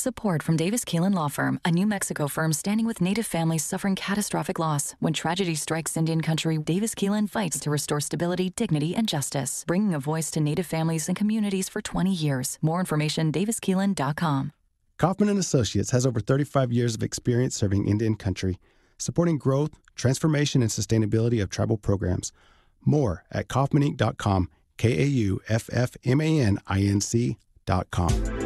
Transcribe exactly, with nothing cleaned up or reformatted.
Support from Davis Keelan Law Firm, a New Mexico firm standing with Native families suffering catastrophic loss. When tragedy strikes Indian country, Davis Keelan fights to restore stability, dignity, and justice, bringing a voice to Native families and communities for twenty years. More information, davis keelan dot com. Kaufman and Associates has over thirty-five years of experience serving Indian country, supporting growth, transformation, and sustainability of tribal programs. More at kaufman inc dot com, K A U F F M A N I N C dot com.